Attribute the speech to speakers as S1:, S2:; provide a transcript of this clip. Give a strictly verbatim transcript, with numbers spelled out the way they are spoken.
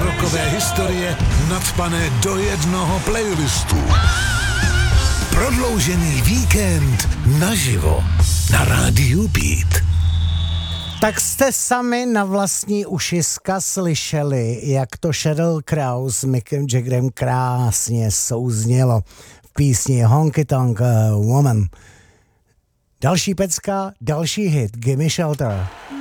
S1: rockové historie nacpané do jednoho playlistu. Prodloužený víkend naživo na rádiu Beat.
S2: Tak jste sami na vlastní ušiska slyšeli, jak to Sheryl Crow s Mickem Jaggerem krásně souznělo v písni Honky Tonk Woman. Další pecka, další hit, Gimme Shelter.